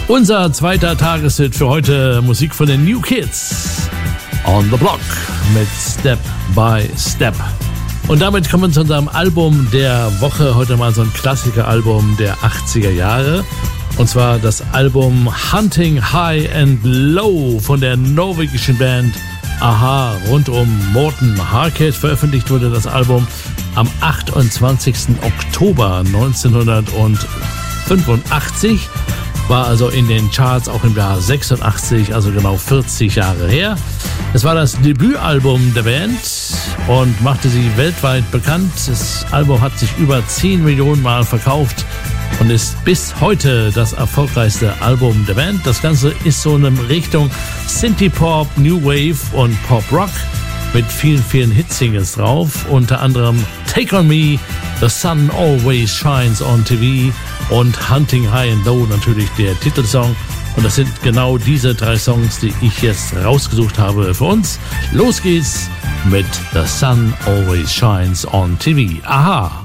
Unser zweiter Tageshit für heute, Musik von den New Kids on the Block mit Step by Step. Und damit kommen wir zu unserem Album der Woche. Heute mal so ein Klassiker-Album der 80er Jahre. Und zwar das Album Hunting High and Low von der norwegischen Band Aha rund um Morten Harket. Veröffentlicht wurde das Album am 28. Oktober 1985. War also in den Charts auch im Jahr 86, also genau 40 Jahre her. Es war das Debütalbum der Band und machte sie weltweit bekannt. Das Album hat sich über 10 Millionen Mal verkauft und ist bis heute das erfolgreichste Album der Band. Das Ganze ist so in Richtung Synthie-Pop, New Wave und Pop-Rock mit vielen, vielen Hitsingles drauf. Unter anderem Take On Me, The Sun Always Shines on TV und Hunting High and Low, natürlich der Titelsong. Und das sind genau diese 3 Songs, die ich jetzt rausgesucht habe für uns. Los geht's mit The Sun Always Shines on TV. Aha!